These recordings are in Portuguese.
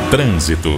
Trânsito.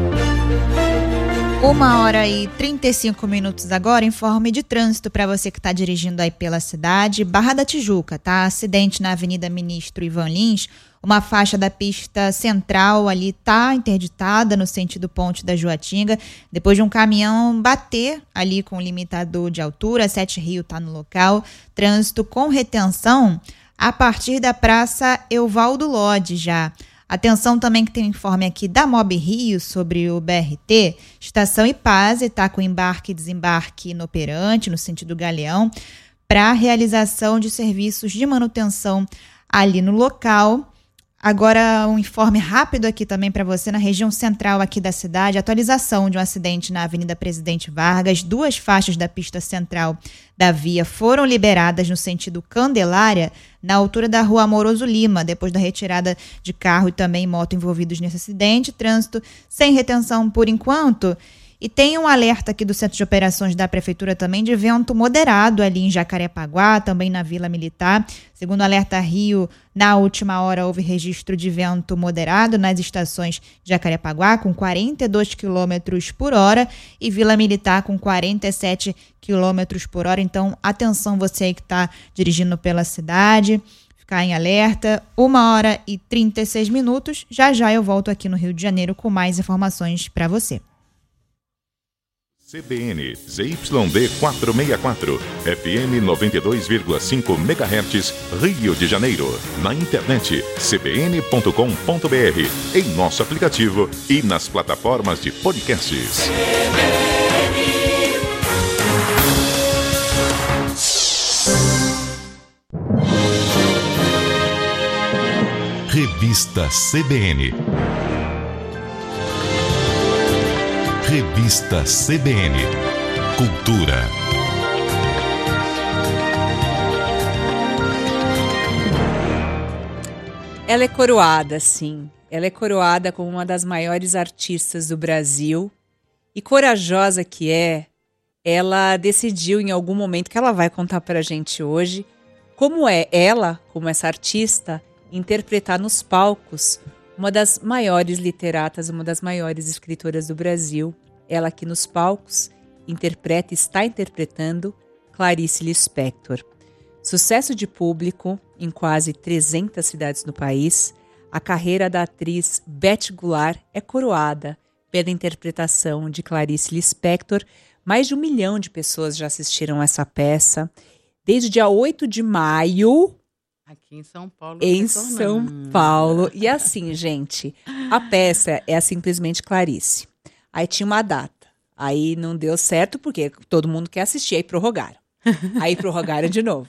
1h35 agora, informe de trânsito para você que está dirigindo aí pela cidade. Barra da Tijuca, tá? Acidente na Avenida Ministro Ivan Lins. Uma faixa da pista central ali tá interditada no sentido Ponte da Joatinga, depois de um caminhão bater ali com o limitador de altura. 7 Rio tá no local. Trânsito com retenção a partir da Praça Evaldo Lodge já. Atenção também que tem um informe aqui da Mob Rio sobre o BRT. Estação Ipase está com embarque e desembarque inoperante no sentido Galeão para realização de serviços de manutenção ali no local. Agora um informe rápido aqui também para você na região central aqui da cidade. Atualização de um acidente na Avenida Presidente Vargas. 2 faixas da pista central da via foram liberadas no sentido Candelária, na altura da Rua Amoroso Lima, depois da retirada de carro e também moto envolvidos nesse acidente. Trânsito sem retenção por enquanto. E tem um alerta aqui do Centro de Operações da Prefeitura também de vento moderado ali em Jacarepaguá, também na Vila Militar. Segundo o Alerta Rio, na última hora houve registro de vento moderado nas estações de Jacarepaguá com 42 km por hora e Vila Militar com 47 km por hora. Então, atenção você aí que está dirigindo pela cidade, ficar em alerta. 1h36. Já eu volto aqui no Rio de Janeiro com mais informações para você. CBN ZYD 464, FM 92,5 MHz, Rio de Janeiro. Na internet, cbn.com.br, em nosso aplicativo e nas plataformas de podcasts. Revista CBN. Revista CBN. Cultura. Ela é coroada, sim. Ela é coroada como uma das maiores artistas do Brasil. E corajosa que é, ela decidiu em algum momento, que ela vai contar pra gente hoje, como é ela, como essa artista, interpretar nos palcos uma das maiores literatas, uma das maiores escritoras do Brasil. Ela aqui nos palcos está interpretando Clarice Lispector. Sucesso de público em quase 300 cidades no país, a carreira da atriz Beth Goulart é coroada pela interpretação de Clarice Lispector. Mais de 1 milhão de pessoas já assistiram essa peça. Desde o dia 8 de maio... Aqui em São Paulo. Em São Paulo. E assim, gente, a peça é simplesmente Clarice. Aí tinha uma data. Aí não deu certo porque todo mundo quer assistir. Aí prorrogaram. Aí prorrogaram de novo.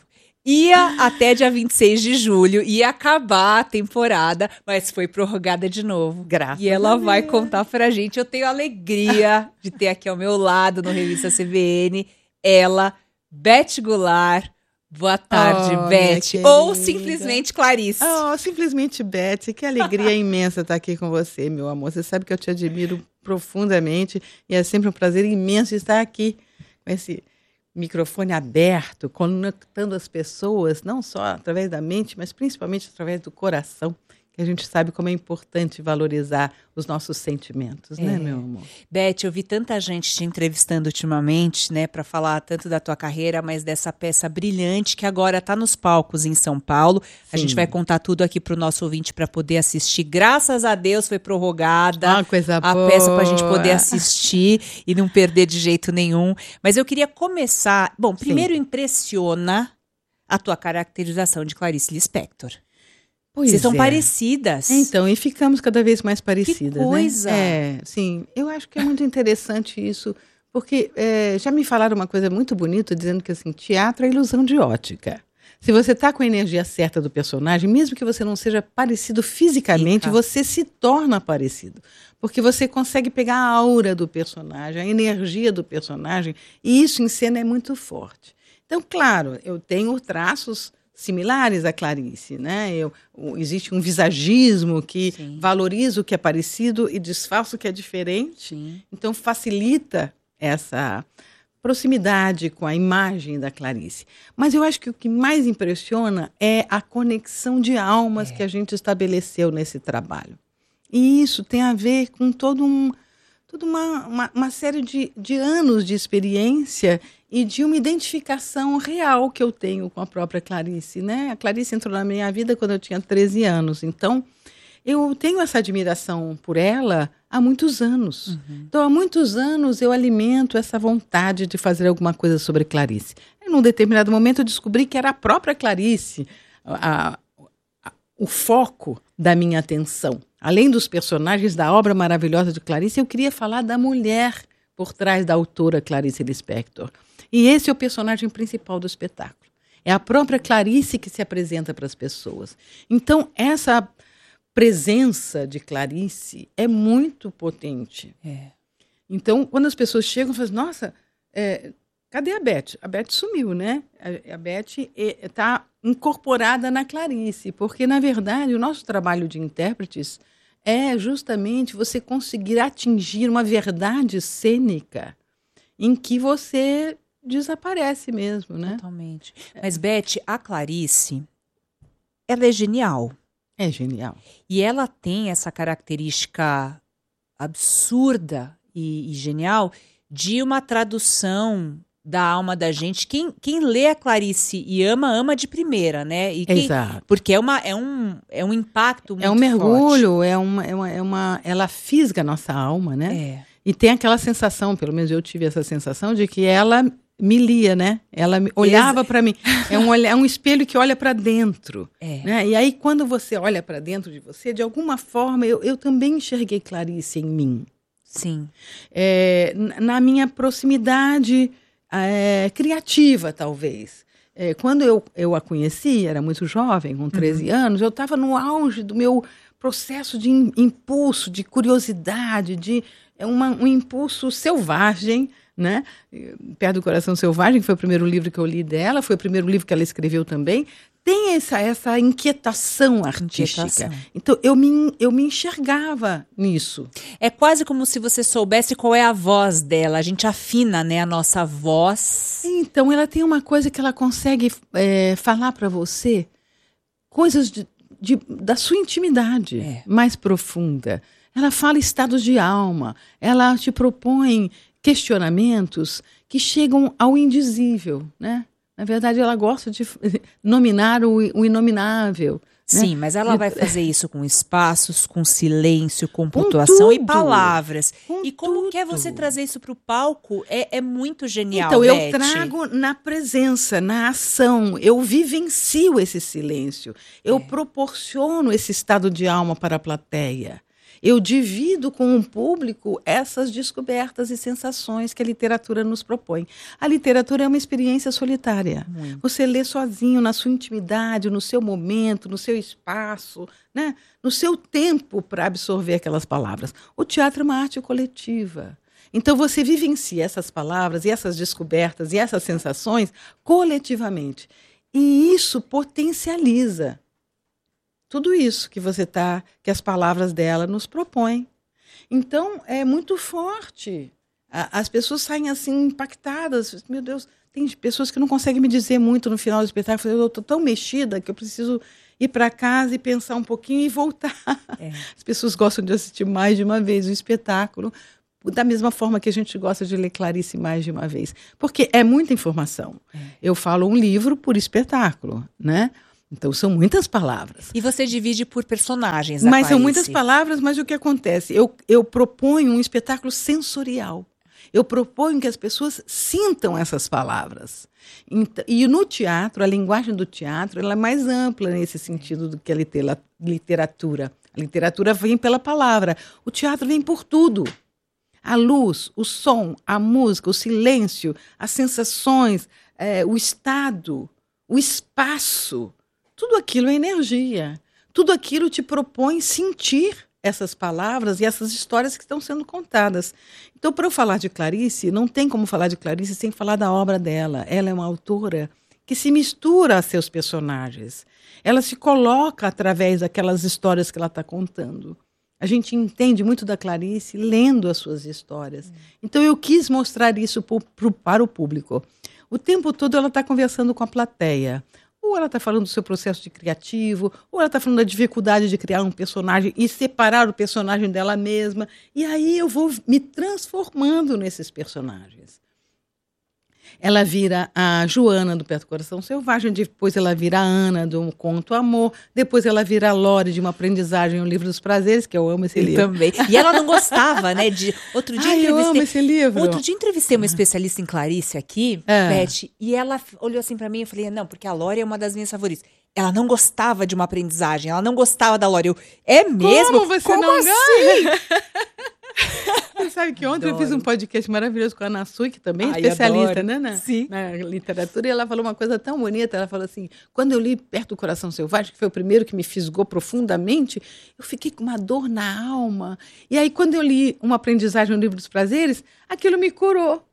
Ia até dia 26 de julho, ia acabar a temporada, mas foi prorrogada de novo. Graças e ela a Deus. vai contar pra gente. Eu tenho a alegria de ter aqui ao meu lado, no Revista CBN, ela, Beth Goulart. Boa tarde, Beth. Ou simplesmente Clarice. Simplesmente Beth. Que alegria imensa estar aqui com você, meu amor. Você sabe que eu te admiro profundamente e é sempre um prazer imenso estar aqui com esse microfone aberto, conectando as pessoas, não só através da mente, mas principalmente através do coração, que a gente sabe como é importante valorizar os nossos sentimentos, né, meu amor? Beth, eu vi tanta gente te entrevistando ultimamente, né, para falar tanto da tua carreira, mas dessa peça brilhante que agora está nos palcos em São Paulo. Sim. A gente vai contar tudo aqui para o nosso ouvinte para poder assistir. Graças a Deus foi prorrogada coisa a boa. Peça para a gente poder assistir e não perder de jeito nenhum. Mas eu queria começar... Bom, primeiro impressiona a tua caracterização de Clarice Lispector. Vocês são parecidas. Então, e ficamos cada vez mais parecidas, que coisa. Né? Sim, eu acho que é muito interessante isso, porque já me falaram uma coisa muito bonita, dizendo que assim, teatro é ilusão de ótica. Se você está com a energia certa do personagem, mesmo que você não seja parecido fisicamente, você se torna parecido. Porque você consegue pegar a aura do personagem, a energia do personagem, e isso em cena é muito forte. Então, claro, eu tenho traços similares a Clarice, né? Existe um visagismo que valoriza o que é parecido e disfarça o que é diferente. Sim. Então facilita essa proximidade com a imagem da Clarice. Mas eu acho que o que mais impressiona é a conexão de almas que a gente estabeleceu nesse trabalho. E isso tem a ver com toda uma série de anos de experiência e de uma identificação real que eu tenho com a própria Clarice, né? A Clarice entrou na minha vida quando eu tinha 13 anos. Então, eu tenho essa admiração por ela há muitos anos. Então, há muitos anos eu alimento essa vontade de fazer alguma coisa sobre Clarice. E, num determinado momento, eu descobri que era a própria Clarice o foco da minha atenção. Além dos personagens da obra maravilhosa de Clarice, eu queria falar da mulher por trás da autora Clarice Lispector. E esse é o personagem principal do espetáculo. É a própria Clarice que se apresenta para as pessoas. Então, essa presença de Clarice é muito potente. Então, quando as pessoas chegam e falam, nossa, cadê a Beth? A Beth sumiu, né? A Beth está incorporada na Clarice, porque, na verdade, o nosso trabalho de intérpretes é justamente você conseguir atingir uma verdade cênica em que você desaparece mesmo, né? Totalmente. Mas, Beth, a Clarice, ela é genial. É genial. E ela tem essa característica absurda e genial de uma tradução da alma da gente. Quem lê a Clarice e ama de primeira, né? E Exato. Porque é um impacto muito forte. É um mergulho, ela fisga a nossa alma, né? E tem aquela sensação, pelo menos eu tive essa sensação, de que ela me lia, né? Ela olhava para mim. É um espelho que olha para dentro. Né? E aí, quando você olha para dentro de você, de alguma forma, eu também enxerguei Clarice em mim. Sim. Na minha proximidade criativa, talvez. Quando eu a conheci, era muito jovem, com 13 anos, eu estava no auge do meu processo de impulso, de curiosidade, de um impulso selvagem, né? Perto do Coração Selvagem, que foi o primeiro livro que eu li dela, foi o primeiro livro que ela escreveu também. Tem essa inquietação artística. Então, eu me enxergava nisso. É quase como se você soubesse qual é a voz dela. A gente afina, né, a nossa voz. Então, ela tem uma coisa que ela consegue falar para você, coisas da sua intimidade mais profunda. Ela fala estados de alma. Ela te propõe questionamentos que chegam ao indizível, né? Na verdade, ela gosta de nominar o inominável. Sim, né? mas ela vai fazer isso com espaços, com silêncio, com pontuação e palavras. E como quer você trazer isso para o palco? É muito genial, Então, Beth. eu trago na presença, na ação. Eu vivencio esse silêncio. Eu proporciono esse estado de alma para a plateia. Eu divido com o público essas descobertas e sensações que a literatura nos propõe. A literatura é uma experiência solitária. Você lê sozinho, na sua intimidade, no seu momento, no seu espaço, né? No seu tempo para absorver aquelas palavras. O teatro é uma arte coletiva. Então, você vivencia essas palavras e essas descobertas e essas sensações coletivamente. E isso potencializa tudo isso que que as palavras dela nos propõem. Então, é muito forte. As pessoas saem assim impactadas. Meu Deus, tem pessoas que não conseguem me dizer muito no final do espetáculo. Eu estou tão mexida que eu preciso ir para casa e pensar um pouquinho e voltar. As pessoas gostam de assistir mais de uma vez o espetáculo, da mesma forma que a gente gosta de ler Clarice mais de uma vez. Porque é muita informação. Eu falo um livro por espetáculo, né? Então, são muitas palavras. E você divide por personagens, Mas Clarice. são muitas palavras, mas o que acontece? Eu proponho um espetáculo sensorial. Eu proponho que as pessoas sintam essas palavras. E no teatro, a linguagem do teatro, ela é mais ampla nesse sentido do que a literatura. A literatura vem pela palavra. O teatro vem por tudo. A luz, o som, a música, o silêncio, as sensações, o estado, o espaço. Tudo aquilo é energia. Tudo aquilo te propõe sentir essas palavras e essas histórias que estão sendo contadas. Então, para eu falar de Clarice, não tem como falar de Clarice sem falar da obra dela. Ela é uma autora que se mistura a seus personagens. Ela se coloca através daquelas histórias que ela está contando. A gente entende muito da Clarice lendo as suas histórias. Então, eu quis mostrar isso para o público. O tempo todo ela está conversando com a plateia. ou ela está falando do seu processo de criativo, ou ela está falando da dificuldade de criar um personagem e separar o personagem dela mesma. E aí eu vou me transformando nesses personagens. Ela vira a Joana do Perto do Coração Selvagem, depois ela vira a Ana do Conto Amor, depois ela vira a Lore de Uma Aprendizagem, o Livro dos Prazeres, que eu amo esse livro. Também. E ela não gostava, né? Outro dia eu amo esse livro. Outro dia entrevistei uma especialista em Clarice aqui, Beth, e ela olhou assim pra mim e eu falei, não, porque a Lore é uma das minhas favoritas. Ela não gostava de Uma Aprendizagem, ela não gostava da Lore. É mesmo? Como você Como não assim? Você sabe que ontem eu fiz um podcast maravilhoso com a Ana Sui, que também é Ai, especialista, adoro. né, Sim. na literatura, e ela falou uma coisa tão bonita. Ela falou assim, quando eu li Perto do Coração Selvagem, que foi o primeiro que me fisgou profundamente, eu fiquei com uma dor na alma. E aí, quando eu li Uma Aprendizagem, no Livro dos Prazeres, aquilo me curou.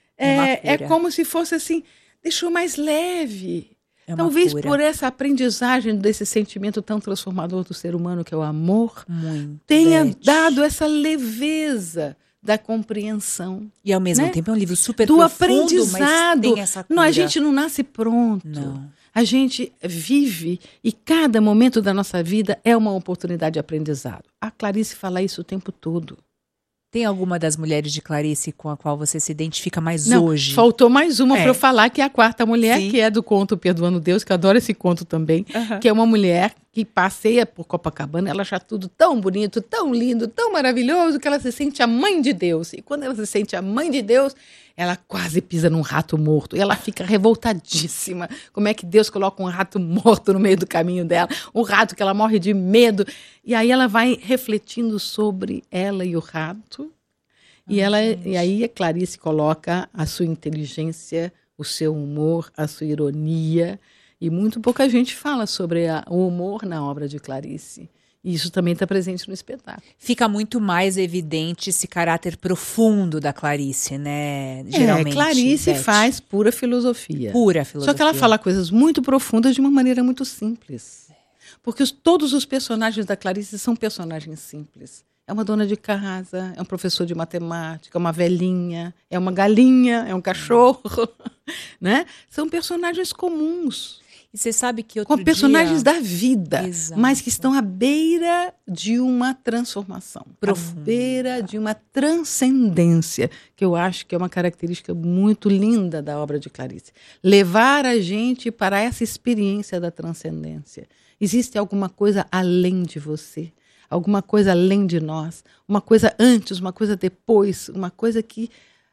É como se fosse assim, deixou mais leve. Talvez por essa aprendizagem desse sentimento tão transformador do ser humano, que é o amor, tenha dado essa leveza da compreensão. E ao mesmo tempo é um livro super do profundo, aprendizado. mas tem essa cura. Não, a gente não nasce pronto. Não. A gente vive e cada momento da nossa vida é uma oportunidade de aprendizado. A Clarice fala isso o tempo todo. Tem alguma das mulheres de Clarice com a qual você se identifica mais Não, hoje? faltou mais uma para eu falar, que é a quarta mulher, Sim. que é do conto Perdoando Deus, que eu adoro esse conto também, que é uma mulher que passeia por Copacabana, ela acha tudo tão bonito, tão lindo, tão maravilhoso, que ela se sente a mãe de Deus. E quando ela se sente a mãe de Deus, ela quase pisa num rato morto. E ela fica revoltadíssima. Como é que Deus coloca um rato morto no meio do caminho dela? Um rato que ela morre de medo. E aí ela vai refletindo sobre ela e o rato. E aí a Clarice coloca a sua inteligência, o seu humor, a sua ironia. E muito pouca gente fala sobre o humor na obra de Clarice. E isso também está presente no espetáculo. Fica muito mais evidente esse caráter profundo da Clarice, né? Geralmente. Clarice Beth. faz pura filosofia. Pura filosofia. Só que ela fala coisas muito profundas de uma maneira muito simples. Porque todos os personagens da Clarice são personagens simples. É uma dona de casa, é um professor de matemática, é uma velhinha, é uma galinha, é um cachorro. Né? São personagens comuns. E você sabe que Com personagens da vida, Exato. mas que estão à beira de uma transformação. Profunda. À beira de uma transcendência, que eu acho que é uma característica muito linda da obra de Clarice. Levar a gente para essa experiência da transcendência. Existe alguma coisa além de você, alguma coisa além de nós, uma coisa antes, uma coisa depois, uma coisa que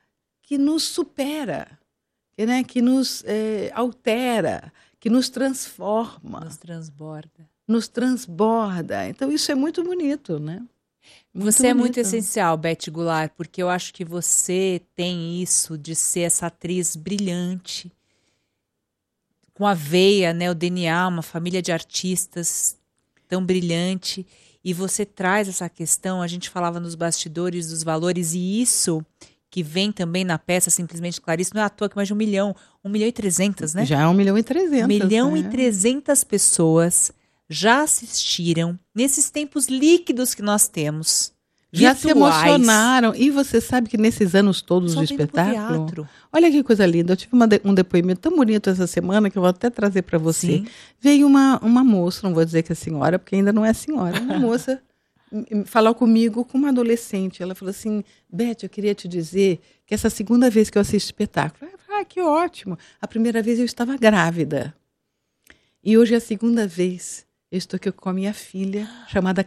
nos supera, né? Que nos altera, que nos transforma. Nos transborda. Então, isso é muito bonito, né? Você é muito essencial, Beth Goulart, porque eu acho que você tem isso de ser essa atriz brilhante, com a veia, né, o DNA, uma família de artistas tão brilhante, e você traz essa questão, a gente falava nos bastidores dos valores, e isso que vem também na peça, simplesmente Clarice, não é à toa que mais de 1.300.000, né? Já é 1.300.000. 1.300.000 pessoas já assistiram nesses tempos líquidos que nós temos. Já virtuais. se emocionaram. E você sabe que nesses anos todos Só do vendo pro espetáculo... teatro. Olha que coisa linda. Eu tive um depoimento tão bonito essa semana, que eu vou até trazer para você. Sim. Veio uma moça, não vou dizer que é senhora, porque ainda não é senhora, uma moça falou comigo com uma adolescente. Ela falou assim, Beth, eu queria te dizer que essa segunda vez que eu assisto espetáculo, eu falei, que ótimo. A primeira vez eu estava grávida. E hoje é a segunda vez. Eu estou aqui com a minha filha, chamada